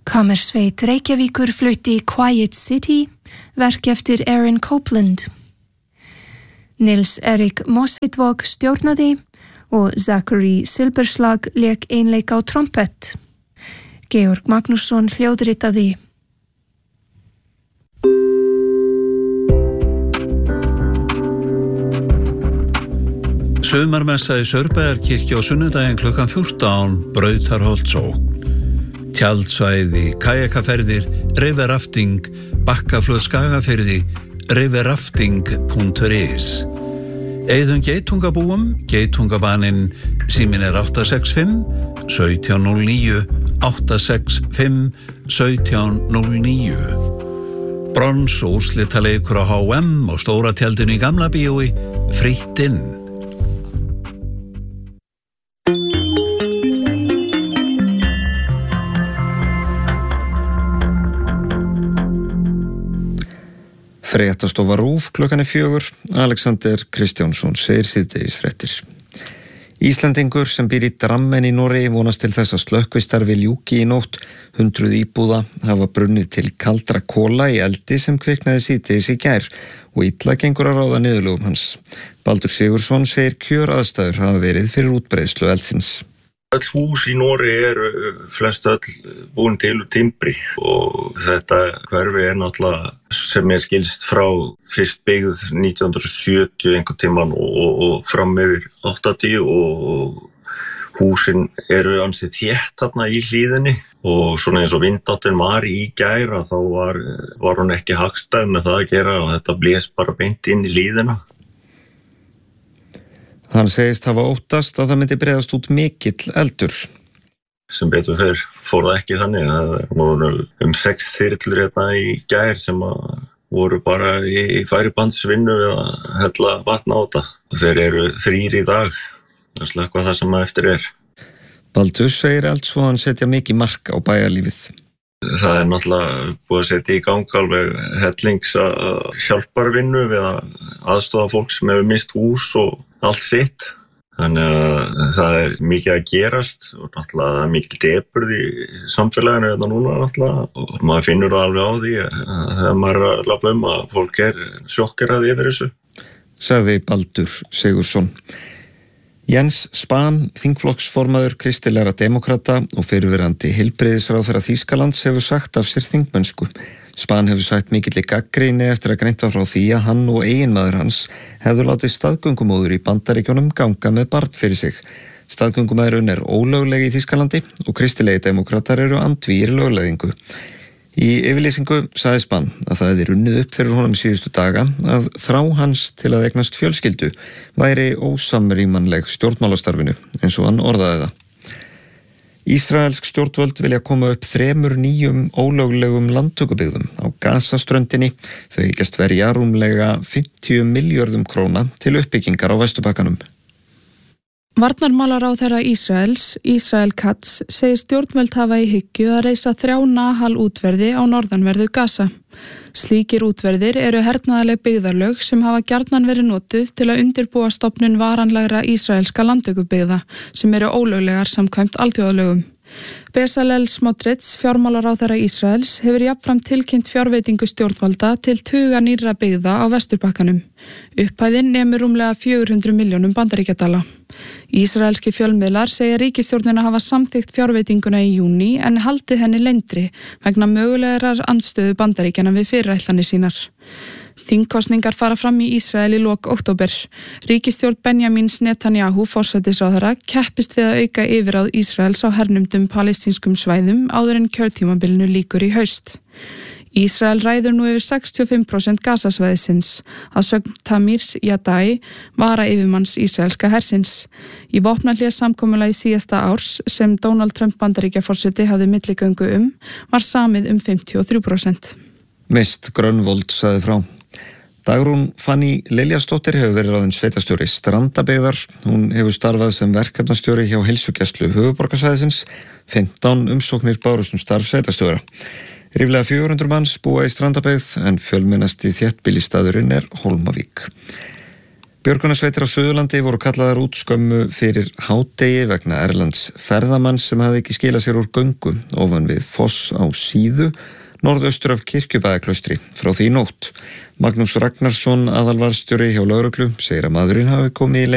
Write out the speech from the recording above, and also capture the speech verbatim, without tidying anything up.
Kammersveit Reykjavíkur flutti Quiet City, verk eftir Aaron Copland. Nils Erik Mossetvog stjórnaði og Zachary Silberslag lék einleik á trompett. Georg Magnússon hljóðritaði. Sumarmessa í Saurbæjarkirkju á sunnudaginn klukkan fjórtán, Brautarholtsókn. Tjaldsvæði, kajakaferðir, riverrafting, bakkaflöð Skagafirði, riverrafting punktur is. Eyðum geitungabúum, geitungabaninn, síminn er átta sex fimm, sautján núll níu, átta sex fimm, sautján núll níu. Brons og úrslitaleikur á H M og stóra tjaldinu í Gamla bíói, frítt inn. Fréttastofa RÚV klukkan er fjögur, Alexander Kristjánsson segir síðdegisfréttir. Íslendingur sem býr í Drammen í Noregi vonast til þess að slökkvistarfi ljúki í nótt. Hundruð íbúða hafa brunnið til kaldra kola í eldi sem kviknaði síðdegis í gær og illa gengur að ráða niðurlögum hans. Baldur Sigurðsson segir kjöraðstæður hafa verið fyrir útbreiðslu eldsins. Öll hús í Noregi eru flest öll búin til úr timbri og þetta hverfi er náttúrulega sem er skilst frá fyrst byggð nítján hundruð sjötíu einhvern tímann og, og, og fram yfir áttatíu og húsin eru ansið þétt þarna í hlíðinni og svona eins og vindáttin var í gær þá var, var hún ekki hagstæð með það að gera og þetta blés bara beint inn í hlíðina. Hann segist hafa óttast að það myndi breiðast út mikill eldur. Sem betur fer fór það ekki þannig. Það voru um sex þyrlur hérna í gær sem voru bara í færibandsvinnu við að hella vatn á þetta. Þeir eru þrír í dag að slökkva það sem eftir er. Baldur segir eldsvoðan setja mikið mark á bæjarlífið. Það er náttúrulega búið að setja í gang alveg hellings að hjálparvinnu við að aðstoða fólk sem hefur mist hús og allt sitt. Þannig að það er mikið að gerast og náttúrulega það er mikil depurð í samfélaginu þetta núna náttúrulega og maður finnur það alveg á því að þegar maður er að labba um að fólk er sjokkerað yfir þessu. Sagði Baldur Sigurðsson. Jens Spahn, þingflokksformaður kristilegra demokrata og fyrrverandi heilbrigðisráðherra Þýskalands hefur sagt af sér þingmennsku. Spahn hefur sagt mikilli gagnrýni eftir að greint var frá því að hann og eiginmaður hans hefðu látið staðgöngumóður í Bandaríkjunum ganga með barn fyrir sig. Staðgöngumæðurinn er ólögleg í Þýskalandi og kristilegi demokratar eru andvígir lögleiðingu. Í yfirlýsingu sagði Spahn að það hefði runnið upp fyrir honum síðustu daga að þrá hans til að eignast fjölskyldu væri ósamrýmanleg stjórnmálastarfinu eins og hann orðaði það. Ísraelsk stjórnvöld vilja koma upp þremur nýjum ólöglegum landtökubyggðum á Gazaströndinni. Þau hyggjast verja rúmlega fimmtíu milljörðum króna til uppbyggingar á Vesturbakkanum. Varnarmálaráðherra Ísraels, Israel Katz, segir stjórnvöld hafa í hyggju að reisa þrjá Nahal útverði á norðanverðu Gaza. Slíkir útverðir eru hernaðarleg byggðarlög sem hafa gjarnan verið notuð til að undirbúa stofnun varanlegra ísraelska landtökubyggða sem eru ólöglegar samkvæmt alþjóðalögum. Bezalel Smotrich, fjármálaráðherra Ísraels, hefur jafnframt tilkynnt fjárveitingu stjórnvalda til tuga nýrra byggða á Vesturbakkanum. Upphæðin nemur rúmlega fjögur hundruð milljónum bandaríkjadala. Ísraelski fjölmiðlar segja ríkisstjórnina hafa samþykkt fjárveitinguna í júní en haldið henni leyndri vegna mögulegar andstöðu bandaríkjana við fyrirætlanir sínar. Þingkosningar fara fram í Ísrael í lok október. Ríkisstjórn Benjamins Netanyahu forsætisráðherra keppist við að auka yfirráð Ísraels á hernumdum palestínskum svæðum áður en kjörtímabilinu lýkur í haust. Ísrael ræður nú yfir sextíu og fimm prósent Gazasvæðisins, að sögn Tamirs Yadai, vara yfirmanns ísraelska hersins. Í vopnahlés samkomulagi síðasta árs, sem Donald Trump Bandaríkjaforseti hafði milligöngu um, var samið um fimmtíu og þrjú prósent. Mist Grönvold sagði frá. Dagrún Fanny Liljasdóttir hefur verið ráðin sveitarstjóri Strandabyggðar. Hún hefur starfað sem verkefnastjóri hjá heilsugæslu höfuðborgarsvæðisins. fimmtán umsóknir bárust um starf sveitarstjóra. Ríflega fjögur hundruð manns búa í Strandabyggð en fjölmennasti þéttbýlisstaðurinn er Hólmavík. Björgunarsveitir á Suðurlandi voru kallaðar út skömmu fyrir hádegi vegna erlends ferðamanns sem hafði ekki skilað sér úr göngu ofan við Foss á Síðu, norðaustur af Kirkjubæjarklaustri frá því í nótt. Magnús Ragnarsson, aðalvarðstjóri hjá lögreglu, segir að maðurinn hafi komið í leið